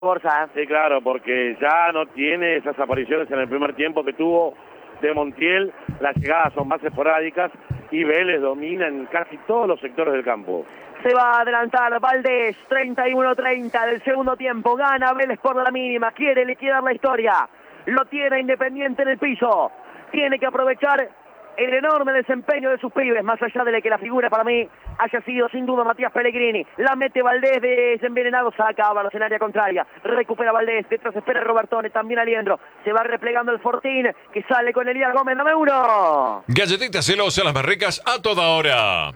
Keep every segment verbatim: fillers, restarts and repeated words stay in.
Borja. Sí, claro, porque ya no tiene esas apariciones en el primer tiempo que tuvo de Montiel. Las llegadas son más esporádicas y Vélez domina en casi todos los sectores del campo. Se va a adelantar Valdés, treinta y uno treinta del segundo tiempo. Gana Vélez por la mínima, quiere liquidar la historia. Lo tiene Independiente en el piso. Tiene que aprovechar el enorme desempeño de sus pibes, más allá de que la figura para mí haya sido sin duda Matías Pellegrini. La mete Valdés desenvenenado, saca a en área contraria, recupera Valdés, detrás espera Robertone, también Aliendro, se va replegando el Fortín, que sale con Elías Gómez, dame uno. Galletitas celosas, las más ricas a toda hora.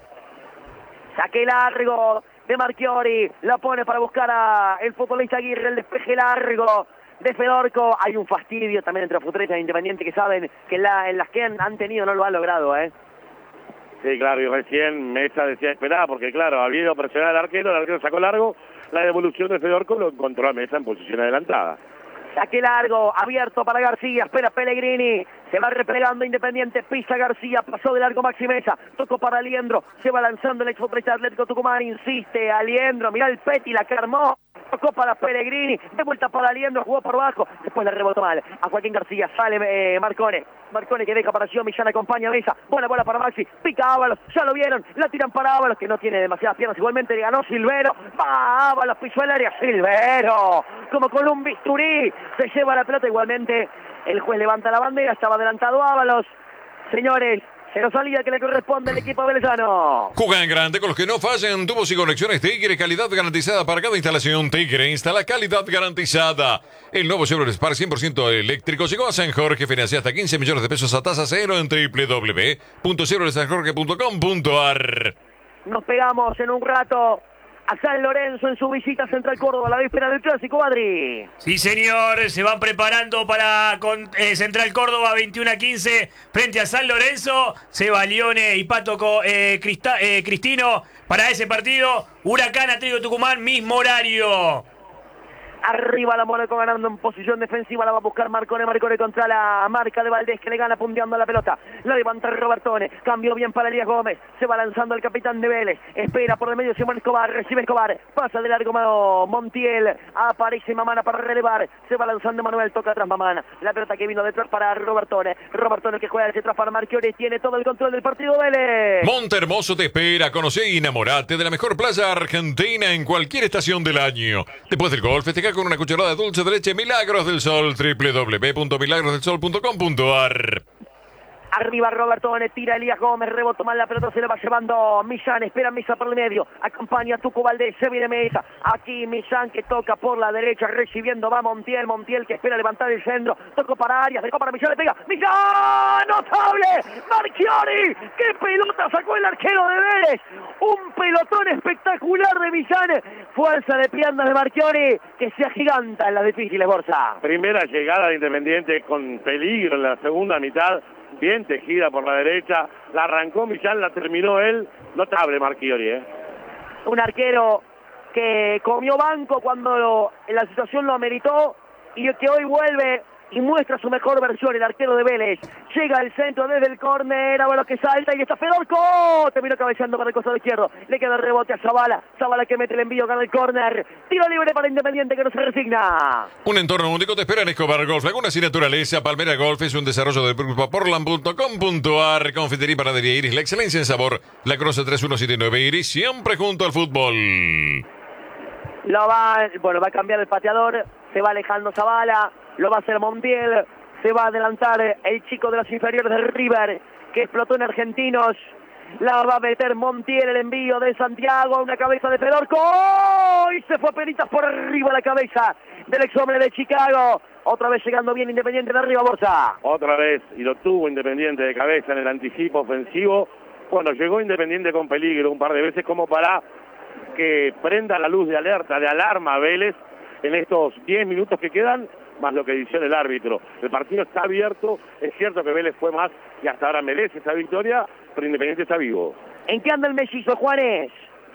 Saque largo de Marchiori, la pone para buscar a el futbolista Aguirre, el despeje largo de Fedorco. Hay un fastidio también entre los futbolistas independientes que saben que la, en las que han, han tenido no lo han logrado, ¿eh? Sí, claro, y recién Mesa decía esperar, porque claro, había ido a presionar al arquero, el arquero sacó largo, la devolución de Fedorco lo encontró a Mesa en posición adelantada. Saque largo, abierto para García, espera Pellegrini, se va replegando Independiente, pisa García, pasó de largo Maxi Mesa, tocó para Aliendro, se va lanzando el exfutbolista Atlético Tucumán, insiste Aliendro, mirá el Peti, la que armó. Tocó para Pellegrini, de vuelta para Aliendro, jugó por bajo, después le rebotó mal a Joaquín García, sale eh, Marcone, Marcone que deja para Gio Millán, acompaña a Mesa, buena bola para Maxi, pica Ábalos, ya lo vieron, la tiran para Ábalos, que no tiene demasiadas piernas, igualmente ganó Silvero, va Ábalos, pisó el área, Silvero, como con un bisturí, se lleva la pelota, igualmente el juez levanta la bandera, estaba adelantado Ábalos, señores. Se nos salía que le corresponde al equipo velezano. Juega en grande con los que no fallan. Tubos y conexiones Tigre, calidad garantizada para cada instalación. Tigre instala calidad garantizada. El nuevo Chevrolet Spark cien por ciento eléctrico llegó a San Jorge. Financia hasta quince millones de pesos a tasa cero en doble u doble u doble u punto chevrolet san jorge punto com punto a r. Nos pegamos en un rato a San Lorenzo en su visita a Central Córdoba, la víspera del Clásico, Adri. Sí, señor, se van preparando para con, eh, Central Córdoba veintiuno a quince frente a San Lorenzo. Seba Lione y Pato eh, Crista, eh, Cristino para ese partido. Huracán Atlético Tucumán, mismo horario. Arriba la Mónaco ganando en posición defensiva, la va a buscar Marcone, Marcone contra la marca de Valdés que le gana punteando la pelota, la levanta Robertone, cambió bien para Elías Gómez, se va lanzando el capitán de Vélez, espera por el medio Simón Escobar, recibe Escobar, pasa de largo Montiel, aparece Mamana para relevar, se va lanzando Manuel, toca atrás Mamana, la pelota que vino detrás para Robertone, Robertone que juega detrás para Marchiori, tiene todo el control del partido Vélez. Monte Hermoso te espera, conoce y enamorate de la mejor playa argentina en cualquier estación del año. Después del golf, festeja con una cucharada de dulce de leche Milagros del Sol, doble u doble u doble u punto milagros del sol punto com punto a r. Arriba Robertone, tira Elías Gómez, rebotó mal la pelota, se la va llevando Millán, espera Mesa por el medio, acompaña a Tuco Valdés, se viene Mesa, aquí Millán que toca por la derecha, recibiendo va Montiel, Montiel que espera levantar el centro, tocó para Arias, dejó para Millán, le pega, Millán, notable, Marchiori, qué pelota sacó el arquero de Vélez, un pelotón espectacular de Millán, fuerza de piernas de Marchiori, que se agiganta en las difíciles, Borja. Primera llegada de Independiente con peligro en la segunda mitad, bien tejida por la derecha, la arrancó Millán, la terminó él, notable Marchiori, ¿eh? Un arquero que comió banco cuando lo, la situación lo ameritó y que hoy vuelve y muestra su mejor versión, el arquero de Vélez. Llega al centro desde el córner, a lo que salta y está Fedorco, terminó cabeceando para el costado izquierdo, le queda el rebote a Zavala, Zavala que mete el envío, gana el córner, tiro libre para Independiente que no se resigna. Un entorno único te espera en Escobar Golf, Lagunas y Naturaleza. Palmera Golf es un desarrollo del grupo portland punto com punto a r. Confitería y panadería Iris, la excelencia en sabor. La Croce tres uno siete nueve Iris, siempre junto al fútbol. Lo va, bueno, va a cambiar el pateador, se va alejando Zavala, lo va a hacer Montiel, se va a adelantar el chico de las inferiores de River, que explotó en Argentinos, la va a meter Montiel, el envío de Santiago, una cabeza de Fedorco, ¡oh! Y se fue penitas por arriba la cabeza del ex hombre de Chicago, otra vez llegando bien Independiente de arriba, Borja. Otra vez, y lo tuvo Independiente de cabeza en el anticipo ofensivo, cuando llegó Independiente con peligro un par de veces como para que prenda la luz de alerta, de alarma a Vélez en estos diez minutos que quedan, más lo que dice el árbitro. El partido está abierto, es cierto que Vélez fue más y hasta ahora merece esta victoria, pero Independiente está vivo. ¿En qué anda el mellizo, Juanes?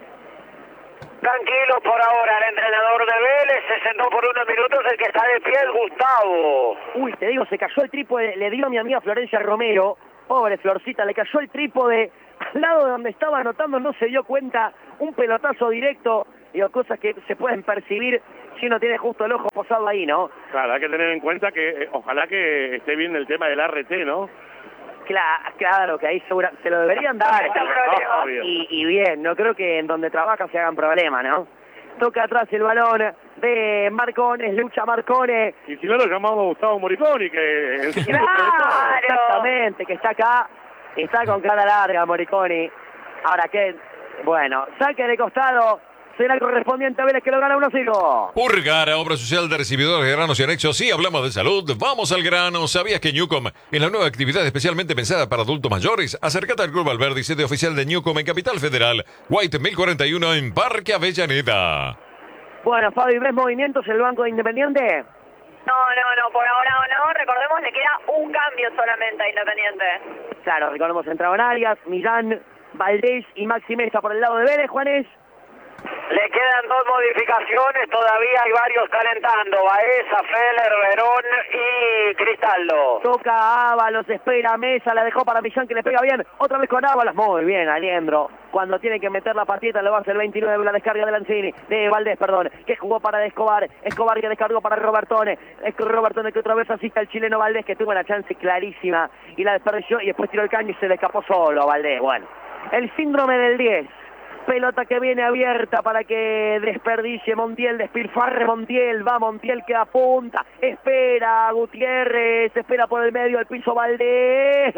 Tranquilo por ahora, el entrenador de Vélez se sentó por unos minutos, el que está de pie es Gustavo. Uy, te digo, se cayó el trípode, le dio a mi amiga Florencia Romero, pobre Florcita, le cayó el trípode al lado de donde estaba anotando, no se dio cuenta, un pelotazo directo, digo, cosas que se pueden percibir si uno tiene justo el ojo posado ahí, ¿no? Claro, hay que tener en cuenta que eh, ojalá que esté bien el tema del R T, ¿no? Claro, claro, que ahí segura, se lo deberían dar. Ah, bien. Y, y bien, no creo que en donde trabaja se hagan problema, ¿no? Toca atrás el balón de Marcones, lucha Marcones. Y si no lo llamamos Gustavo Moriconi, que... ¡Claro! Exactamente, que está acá, está con cara larga Moriconi. Ahora que, bueno, saque de costado, será el correspondiente a Vélez que lo gana uno cero. Urgara, obra social de recibidores de granos y anexos. Sí, hablamos de salud. Vamos al grano. ¿Sabías que Newcom, en la nueva actividad especialmente pensada para adultos mayores? Acércate al Club Valverde, sede oficial de Newcom en Capital Federal. White mil cuarenta y uno en Parque Avellaneda. Bueno, Fabi, ¿ves movimientos en el banco de Independiente? No, no, no, por ahora no. Recordemos, le queda un cambio solamente a Independiente. Claro, recordemos, entraban Arias, Millán, Valdés y Maxi Mesa por el lado de Vélez, Juanes. Le quedan dos modificaciones, todavía hay varios calentando, Baeza, Feller, Verón y Cristaldo. Toca Ábalos, espera Mesa, la dejó para Millán que le pega bien, otra vez con Ábalos, muy bien Aliendro, cuando tiene que meter la patita lo va a hacer el veintinueve, la descarga de Lanzini, de Valdés, perdón, que jugó para Escobar, Escobar que descargó para Robertone, es Robertone que otra vez asiste al chileno Valdés que tuvo una chance clarísima y la desperdició y después tiró el caño y se le escapó solo a Valdés, bueno, el síndrome del diez. Pelota que viene abierta para que desperdicie Montiel, despilfarre Montiel, va Montiel que apunta, espera Gutiérrez, espera por el medio el piso Valdés,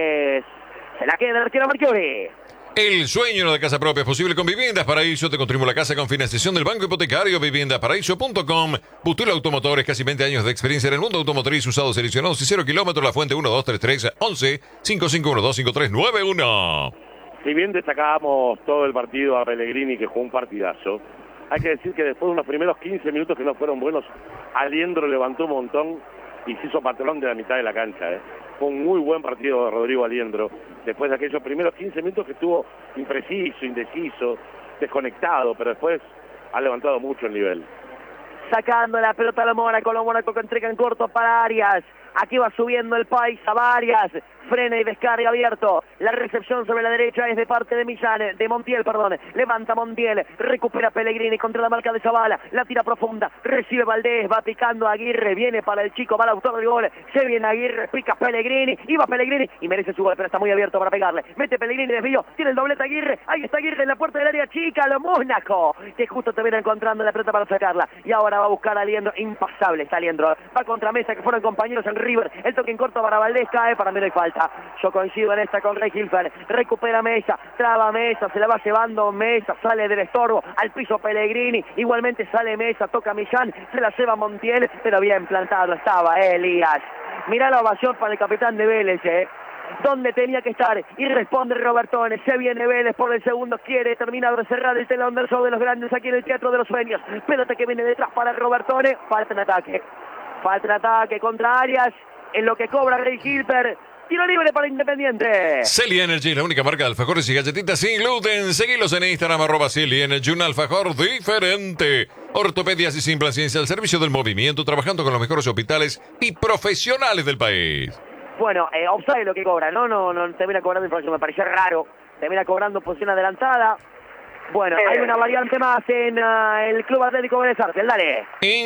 se la queda el arquero Marchiori. El sueño de casa propia es posible con Viviendas Paraíso. Te construimos la casa con financiación del Banco Hipotecario. Viviendas Paraíso punto com. Butul Automotores, casi veinte años de experiencia en el mundo automotriz, usados seleccionados y cero kilómetros. La Fuente uno dos tres tres once cinco cinco uno dos cinco tres nueve uno. Si bien destacábamos todo el partido a Pellegrini, que jugó un partidazo, hay que decir que después de unos primeros quince minutos que no fueron buenos, Aliendro levantó un montón y se hizo patrón de la mitad de la cancha. ¿eh? Fue un muy buen partido de Rodrigo Aliendro, después de aquellos primeros quince minutos que estuvo impreciso, indeciso, desconectado, pero después ha levantado mucho el nivel. Sacando la pelota a lo Mónaco, lo Mónaco que entrega en corto para Arias. Aquí va subiendo el país a Arias, frena y descarga abierto. La recepción sobre la derecha es de parte de Millán, de Montiel, perdón. Levanta Montiel, recupera Pellegrini contra la marca de Zavala. La tira profunda, recibe Valdés, va picando Aguirre, viene para el chico, va el autor del gol. Se viene Aguirre, pica Pellegrini, y va Pellegrini y merece su gol, pero está muy abierto para pegarle. Mete Pellegrini, desvío, tiene el doblete Aguirre. Ahí está Aguirre en la puerta del área chica, lo Mónaco, que justo te viene encontrando la pelota para sacarla. Y ahora va a buscar a Aliendro, impasable está Aliendro. Va contra Mesa, que fueron compañeros en River, el toque en corto para Valdés, cae, para mí no hay falta. Yo coincido en esta con Rey Hilfer, recupera Mesa, traba Mesa, se la va llevando Mesa, sale del estorbo, al piso Pellegrini, igualmente sale Mesa, toca Millán, se la lleva Montiel, pero bien plantado estaba eh, Elías. Mirá la ovación para el capitán de Vélez, eh. Donde tenía que estar, y responde Robertone, se viene Vélez por el segundo, quiere terminar de cerrar el telón del show de los grandes aquí en el Teatro de los Sueños. Pelota que viene detrás para Robertone, falta en ataque, falta en ataque contra Arias. En lo que cobra Rey Hilper, tiro libre para Independiente. Celi Energy, la única marca de alfajores y galletitas sin gluten. Seguilos en Instagram, arroba Celi Energy, un alfajor diferente. Ortopedias y Simplan Ciencia al servicio del movimiento, trabajando con los mejores hospitales y profesionales del país. Bueno, eh, offside lo que cobra, ¿no? No, no termina cobrando información, me pareció raro. Termina cobrando posición adelantada. Bueno, hay una variante más en uh, el Club Atlético Vélez Arfiel, dale.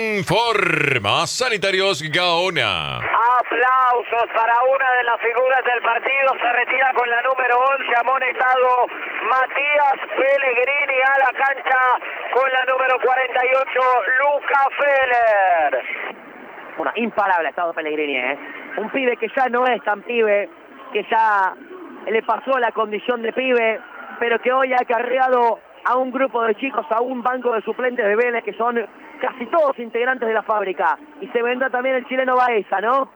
Informa Sanitarios Gaona. Aplausos para una de las figuras del partido, se retira con la número once, amonestado Matías Pellegrini a la cancha con la número cuarenta y ocho, Luca Feller. Bueno, imparable ha estado Pellegrini, ¿eh? Un pibe que ya no es tan pibe, que ya le pasó la condición de pibe, pero que hoy ha acarreado a un grupo de chicos, a un banco de suplentes de Vélez, que son casi todos integrantes de la fábrica. Y se vendrá también el chileno Baeza, ¿no?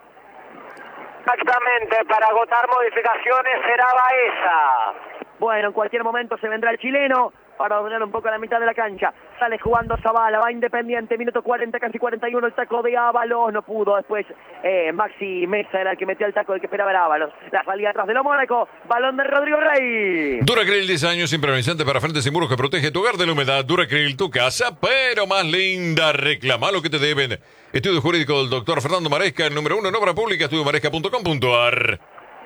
Exactamente, para agotar modificaciones será Baeza. Bueno, en cualquier momento se vendrá el chileno para ordenar un poco la mitad de la cancha. Sale jugando Zavala, va Independiente, minuto cuarenta, casi cuarenta y uno, el taco de Ábalos, no pudo. Después eh, Maxi Mesa era el que metió el taco del que esperaba era Ábalos. La salida atrás de lo Mónaco, balón de Rodrigo Rey. Duracril, diez años, impermeabilizante para frentes y muros que protege tu hogar de la humedad. Duracril, tu casa, pero más linda. Reclama lo que te deben. Estudio jurídico del doctor Fernando Maresca, el número uno en obra pública, estudio maresca punto com punto ar.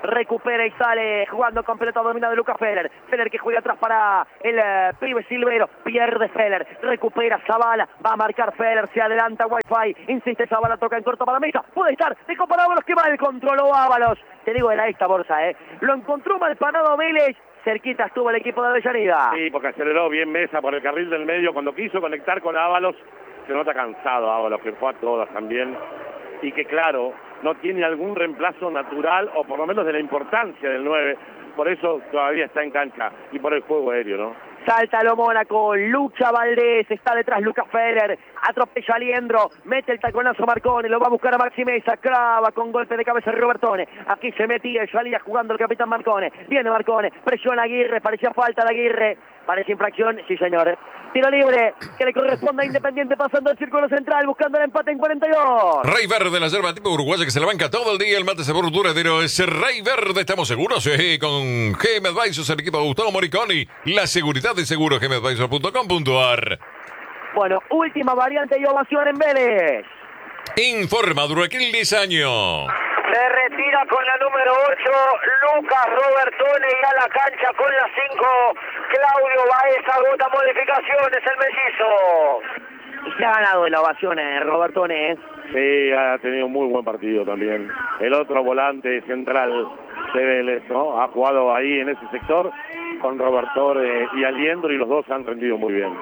recupera y sale jugando con pelota dominada de Lucas Feller. Feller que juega atrás para el uh, pibe Silvero, pierde Feller, recupera Zavala, va a marcar Feller, se adelanta Wi-Fi, insiste Zavala, toca en corto para la mesa, puede estar, dejó para Ábalos, que mal controló Ábalos. Te digo, era esta bolsa, eh. Lo encontró mal parado Vélez. Cerquita estuvo el equipo de Avellaneda. Sí, porque aceleró bien Mesa por el carril del medio. Cuando quiso conectar con Ábalos, se nota cansado Ábalos, que fue a todas también. Y que, claro, no tiene algún reemplazo natural, o por lo menos de la importancia del nueve. Por eso todavía está en cancha y por el juego aéreo, ¿no? Salta lo Mónaco, lucha Valdés, está detrás Lucas Feller, atropella a Liendro, mete el taconazo Marcone, lo va a buscar a Maxi Mesa, clava con golpe de cabeza Robertone, aquí se metía y salía jugando el capitán Marcone, viene Marcone, presiona a Aguirre, parecía falta de Aguirre, parece infracción, sí señor, tiro libre, que le corresponde a Independiente pasando el círculo central, buscando el empate en cuarenta y dos. Rey Verde, la yerba tipo uruguaya que se la banca todo el día, el mate sabor duradero es Rey Verde, estamos seguros, sí, con G M Advisors, el equipo de Gustavo Moriconi, la seguridad de seguro g m advisor punto com punto a r. Bueno, última variante y ovación en Vélez. Informa Duraquil diez años. Se retira con la número ocho, Lucas Robertone, y a la cancha con la cinco, Claudio Baez. Agota modificaciones el mellizo. Y se ha ganado de la ovación eh, Robertone. ¿eh? Sí, ha tenido un muy buen partido también. El otro volante central de Vélez, ¿no? Ha jugado ahí en ese sector con Robertone y Aliendro, y los dos han rendido muy bien.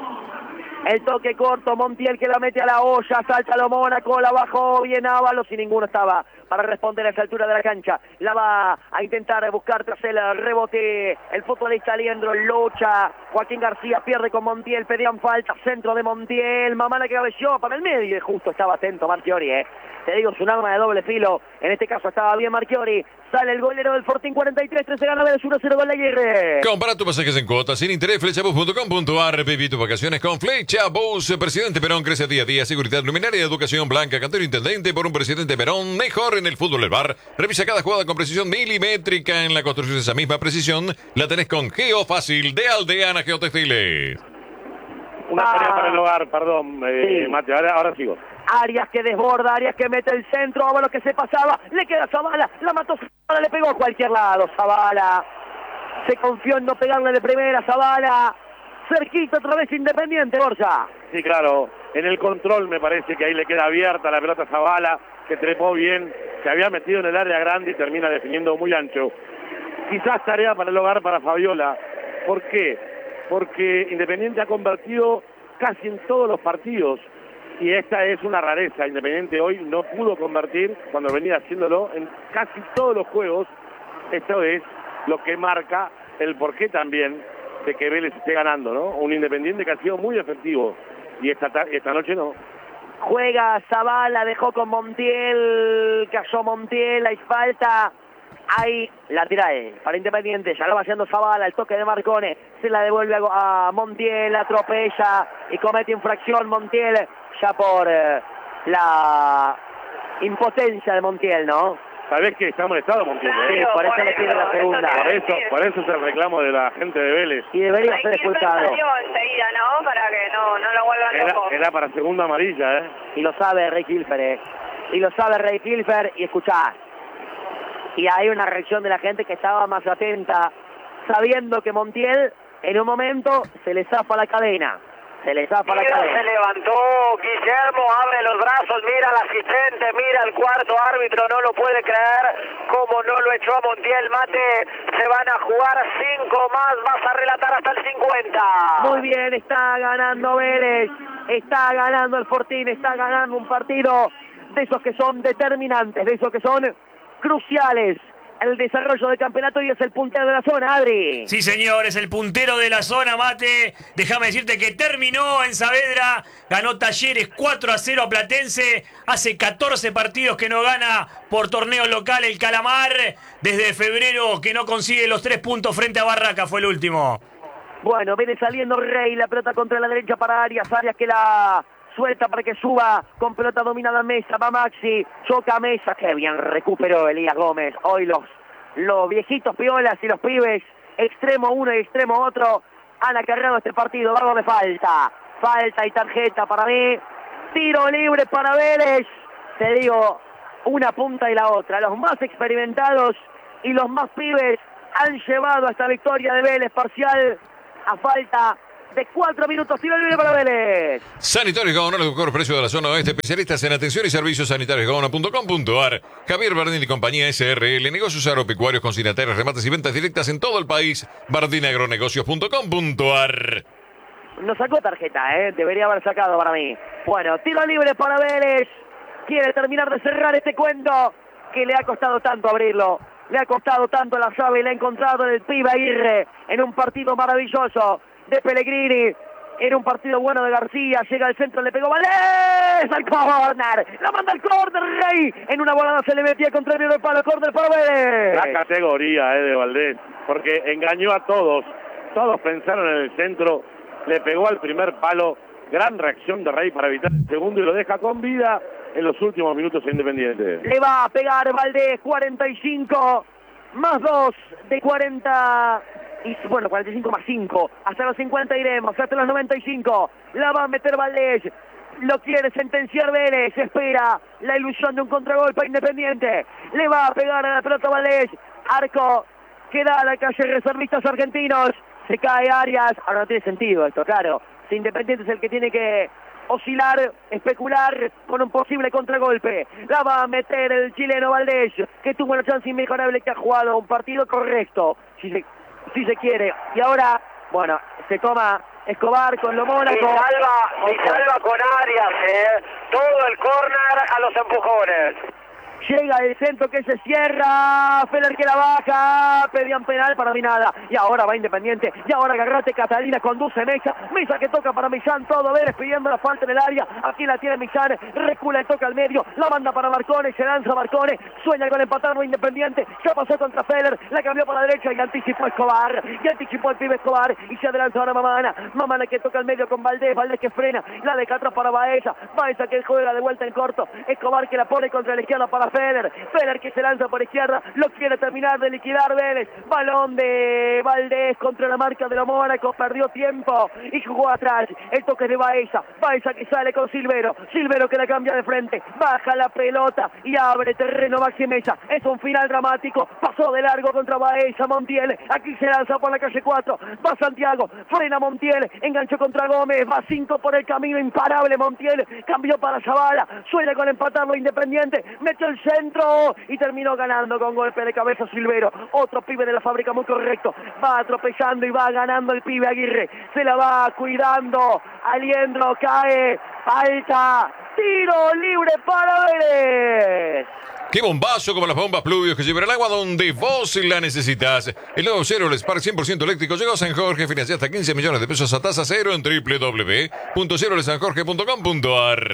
El toque corto, Montiel que la mete a la olla, salta lo Mónaco, la bajó bien Ábalos y ninguno estaba para responder a esa altura de la cancha. La va a intentar buscar tras el rebote el futbolista Aliendro, lucha, Joaquín García pierde con Montiel, pedían falta, centro de Montiel, Mamana que cabeció para el medio y justo estaba atento Marchiori, eh. Te digo, es un arma de doble filo, en este caso estaba bien Marchiori, sale el golero del Fortín cuarenta y tres, trece gana Vélez uno cero gol de Aguirre. Compara tus pasajes en cuotas sin interés, flechabus punto com punto a r, viví tus vacaciones con Flechabus. Presidente Perón crece día a día, seguridad luminaria, educación blanca, cantero intendente por un presidente Perón, mejor en el fútbol del bar. Revisa cada jugada con precisión milimétrica, en la construcción de esa misma precisión la tenés con Geofácil de Aldeana Geotextiles. Una Ah. tarea para el hogar, perdón, eh, Sí. Mate, ahora, ahora sigo. Arias que desborda, Arias que mete el centro, Ábalos que se pasaba, le queda Zavala, la mató Zavala, le pegó a cualquier lado, Zavala, se confió en no pegarle de primera, Zavala, cerquita otra vez Independiente, Borja. Sí, claro, en el control me parece que ahí le queda abierta la pelota a Zavala, que trepó bien, se había metido en el área grande y termina definiendo muy ancho. Quizás tarea para el hogar para Fabiola. ¿Por qué? Porque Independiente ha convertido casi en todos los partidos, y esta es una rareza. Independiente hoy no pudo convertir cuando venía haciéndolo en casi todos los juegos. Esto es lo que marca el porqué también de que Vélez esté ganando, ¿no? Un Independiente que ha sido muy efectivo, y esta, esta noche no. Juega Zavala, dejó con Montiel, cayó Montiel, hay falta. Ahí la tira él, para Independiente, ya lo va haciendo Zavala, el toque de Marcone, se la devuelve a, a Montiel, atropella y comete infracción Montiel, ya por eh, la impotencia de Montiel, ¿no? Sabés que está molestado Montiel, ¿eh? Sí, por eso le pide la segunda. Por eso, por eso es el reclamo de la gente de Vélez. Y debería Hay ser que expulsado. salió enseguida, ¿no? Para que no, no lo vuelvan Era, loco. era para segunda amarilla, ¿eh? Y lo sabe Rey Kilfer, eh. Y lo sabe Rey Kilfer, y escuchá. Y hay una reacción de la gente que estaba más atenta, sabiendo que Montiel en un momento se le zafa la cadena. Se le zafa la Mira, se cadena. levantó Guillermo, abre los brazos, mira al asistente, mira al cuarto árbitro, no lo puede creer, como no lo echó a Montiel. Mate, se van a jugar cinco más, vas a relatar hasta el cincuenta. Muy bien, está ganando Vélez, está ganando el Fortín, está ganando un partido de esos que son determinantes, de esos que son cruciales. El desarrollo del campeonato y es el puntero de la zona, Adri. Sí, señor, es el puntero de la zona, Mate. Déjame decirte que terminó en Saavedra, ganó Talleres cuatro a cero a Platense. Hace catorce partidos que no gana por torneo local el Calamar. Desde febrero que no consigue los tres puntos frente a Barraca, fue el último. Bueno, viene saliendo Rey, la pelota contra la derecha para Arias, Arias que la suelta para que suba con pelota dominada en Mesa, va Maxi, choca a Mesa, que bien recuperó Elías Gómez. Hoy los, los viejitos piolas y los pibes, extremo uno y extremo otro, han acarreado este partido. Va Gómez, falta, falta y tarjeta para mí, tiro libre para Vélez. Te digo, una punta y la otra, los más experimentados y los más pibes han llevado a esta victoria de Vélez parcial a falta de cuatro minutos. Tiro libre para Vélez. Sanitarios Gaona, el mejor precio de la zona oeste. Especialistas en atención y servicios sanitarios gaona punto com punto ar. Javier Bardín y compañía S R L. Negocios agropecuarios, consignatarios, remates y ventas directas en todo el país. bardín agronegocios punto com punto ar. No sacó tarjeta, ¿eh? Debería haber sacado para mí. Bueno, tiro libre para Vélez. Quiere terminar de cerrar este cuento que le ha costado tanto abrirlo. Le ha costado tanto la llave y le ha encontrado el pibe Aguirre en un partido maravilloso de Pellegrini. Era un partido bueno de García, llega al centro, le pegó Valdés al córner, la manda al córner, Rey, en una volada se le metía contra el palo, córner para Vélez. La categoría eh, de Valdés, porque engañó a todos, todos pensaron en el centro, le pegó al primer palo, gran reacción de Rey para evitar el segundo y lo deja con vida en los últimos minutos Independiente. Le va a pegar Valdés, cuarenta y cinco, más dos de cuarenta... Y bueno, cuarenta y cinco más cinco, hasta los cincuenta iremos, hasta los noventa y cinco, la va a meter Valdés, lo quiere sentenciar Vélez, espera la ilusión de un contragolpe Independiente, le va a pegar a la pelota Valdés, arco, queda a la calle reservistas argentinos, se cae Arias, ahora no tiene sentido esto, claro, si Independiente es el que tiene que oscilar, especular con un posible contragolpe, la va a meter el chileno Valdés, que tuvo una chance inmejorable, que ha jugado un partido correcto, si se... si se quiere, y ahora, bueno, se toma Escobar con lo Mónaco. Y salva, y salva con Arias, eh. Todo el córner a los empujones. Llega el centro que se cierra, Feller que la baja, pedían penal, para mí nada, y ahora va Independiente, y ahora agarrate Catalina, conduce Mesa, Mesa que toca para Millán, todo Vélez pidiendo la falta en el área, aquí la tiene Millán, recula y toca al medio, la manda para Marcone, se lanza Marcone, sueña con empatarlo Independiente, ya pasó contra Feller, la cambió para la derecha y anticipó Escobar, y anticipó el pibe Escobar, y se adelanta ahora Mamana, Mamana que toca al medio con Valdés, Valdés que frena, la deja atrás para Baeza, Baeza que juega de vuelta en corto, Escobar que la pone contra la izquierda para Feller, Feller que se lanza por izquierda, lo quiere terminar de liquidar Vélez, balón de Valdés contra la marca de los Mónaco, perdió tiempo y jugó atrás, el toque de Baeza, Baeza que sale con Silvero, Silvero que la cambia de frente, baja la pelota y abre terreno Maxi Mesa, es un final dramático, pasó de largo contra Baeza, Montiel, aquí se lanza por la calle cuatro, va Santiago, frena Montiel, enganchó contra Gómez, va cinco por el camino, imparable Montiel, cambió para Zavala, suena con empatarlo Independiente, metió el centro y terminó ganando con golpe de cabeza Silvero, otro pibe de la fábrica muy correcto, va tropezando y va ganando el pibe Aguirre, se la va cuidando, Aliendro cae, falta, tiro libre para Vélez. ¡Qué bombazo como las bombas Pluvios que llevan el agua donde vos la necesitas! El nuevo Cero, el Spark cien por ciento eléctrico, llegó a San Jorge, financia hasta quince millones de pesos a tasa cero en doble u doble u doble u punto cero le san jorge punto com punto ar.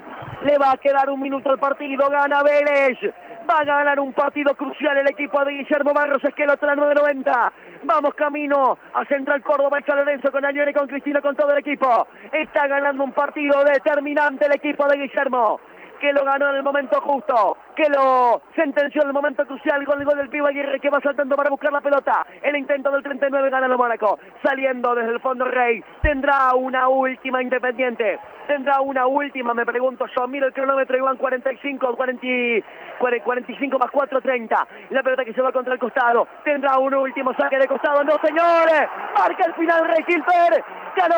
Le va a quedar un minuto al partido, gana Vélez. Va a ganar un partido crucial el equipo de Guillermo Barros Esqueloto a la nueve noventa. Vamos camino a Central Córdoba, San Lorenzo con Añone, con Cristina, con todo el equipo. Está ganando un partido determinante el equipo de Guillermo, que lo ganó en el momento justo, que lo sentenció en el momento crucial con el gol del pibe Aguirre, que va saltando para buscar la pelota. El intento del treinta y nueve gana el Mónaco, saliendo desde el fondo Rey. Tendrá una última Independiente, tendrá una última, me pregunto yo. Miro el cronómetro y van cuarenta y cinco, cuarenta, cuarenta y cinco más cuatro, treinta. La pelota que se va contra el costado, tendrá un último saque de costado. No señores, marca el final Rey Gilbert, ganó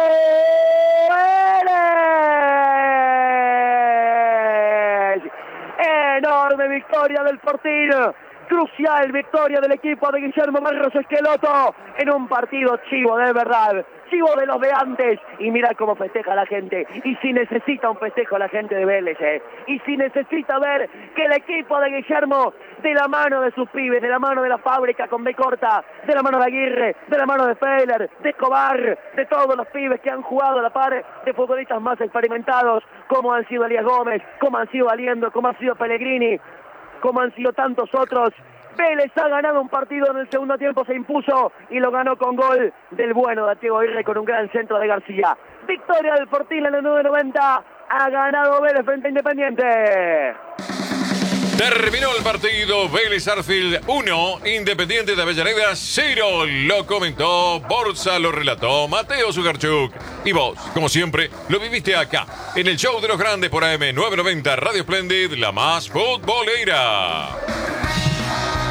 Vélez. Enorme victoria del Fortín, crucial victoria del equipo de Guillermo Barros Esqueloto en un partido chivo de verdad, chivo de los de antes, y mira cómo festeja la gente, y si necesita un festejo la gente de Vélez, eh. y si necesita ver que el equipo de Guillermo, de la mano de sus pibes, de la mano de la fábrica con B corta, de la mano de Aguirre, de la mano de Feller, de Escobar, de todos los pibes que han jugado a la par de futbolistas más experimentados, como han sido Elías Gómez, como han sido Aliendo, como ha sido Pellegrini, como han sido tantos otros. Vélez ha ganado un partido, en el segundo tiempo se impuso y lo ganó con gol del bueno de Diego Aguirre con un gran centro de García. Victoria del Fortín en el nueve noventa, ha ganado Vélez frente a Independiente. Terminó el partido, Vélez Sarsfield uno, Independiente de Avellaneda cero. Lo comentó Borsa, lo relató Mateo Zugarchuk. Y vos, como siempre, lo viviste acá, en el show de los grandes por A M novecientos noventa Radio Splendid, la más futbolera.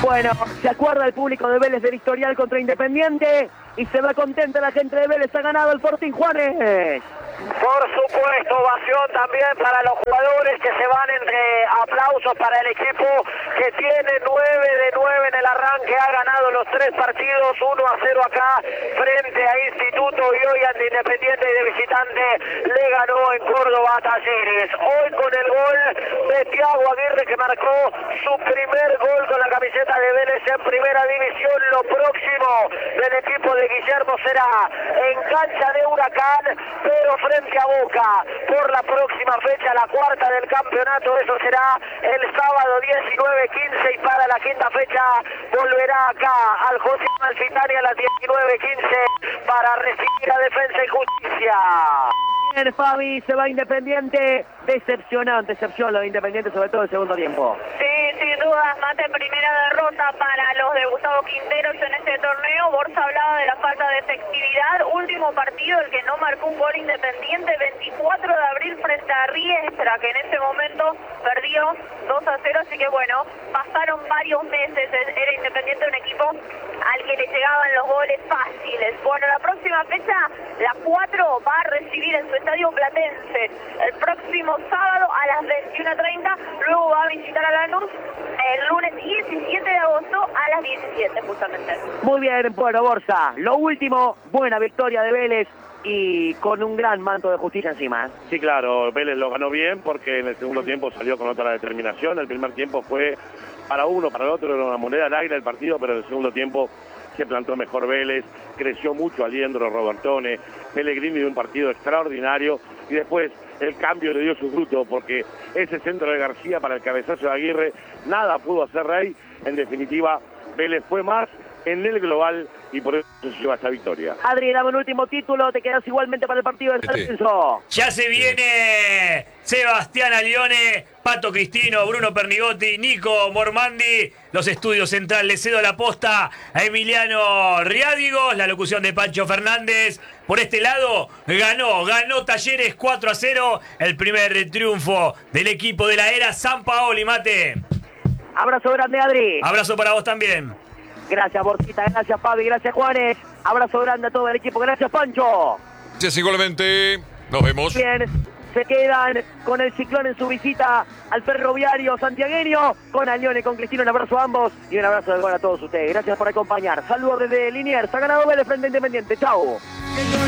Bueno, se acuerda el público de Vélez del historial contra Independiente y se va contenta la gente de Vélez. Ha ganado el Fortín Juanes. Por supuesto, ovación también para los jugadores que se van entre aplausos para el equipo que tiene nueve de nueve en el arranque, ha ganado los tres partidos, uno a cero acá frente a Instituto y hoy ante Independiente y de visitante le ganó en Córdoba a Talleres. Hoy con el gol de Thiago Aguirre que marcó su primer gol con la camiseta de Vélez en primera división. Lo próximo del equipo de Guillermo será en cancha de Huracán, pero frente a Boca por la próxima fecha, la cuarta del campeonato. Eso será el sábado diecinueve quince y para la quinta fecha volverá acá al José Amalfitani a las diecinueve quince para recibir a Defensa y Justicia. Bien, Fabi, se va Independiente. Decepcionante, decepción lo de Independiente, sobre todo el segundo tiempo. Sí, sin duda, Mate, primera derrota para los de Gustavo Quinteros en este torneo. Borja hablaba de la falta de efectividad. Último partido, el que no marcó un gol Independiente, veinticuatro de abril frente a Riestra, que en ese momento perdió dos a cero. Así que bueno, pasaron varios meses. Era Independiente un equipo al que le llegaban los goles fáciles. Bueno, la próxima fecha, la cuatro, va a recibir en su estadio Platense el próximo sábado a las veintiuna treinta, luego va a visitar a Lanús el lunes diecisiete de agosto a las diecisiete justamente. Muy bien, bueno, Borja, lo último, buena victoria de Vélez y con un gran manto de justicia encima. Sí, claro, Vélez lo ganó bien porque en el segundo tiempo salió con otra determinación. El primer tiempo fue para uno, para el otro, era una moneda al aire el partido, pero en el segundo tiempo se plantó mejor Vélez, creció mucho Aliendro, Robertone, Pellegrini de un partido extraordinario y después el cambio le dio su fruto porque ese centro de García para el cabezazo de Aguirre, nada pudo hacer Rey. En definitiva, Vélez fue más en el global y por eso se lleva esta victoria. Adri, dame un último título, te quedas igualmente para el partido del San Lorenzo. Ya se viene Sebastián Alione, Pato Cristino, Bruno Pernigotti, Nico Mormandi, los estudios centrales. Le cedo la posta a Emiliano Riádigos, la locución de Pancho Fernández. Por este lado, ganó, ganó Talleres cuatro a cero, el primer triunfo del equipo de la era San Paoli, Mate. Abrazo grande, Adri. Abrazo para vos también. Gracias, Borjita, gracias, Fabi, gracias, Juanes. Abrazo grande a todo el equipo, gracias, Pancho. Gracias igualmente, nos vemos. Bien, se quedan con el Ciclón en su visita al ferroviario santiagueño, con Alione, con Cristino, un abrazo a ambos y un abrazo de gol a todos ustedes. Gracias por acompañar. Saludos desde Liniers, ha ganado Vélez frente a Independiente, chau.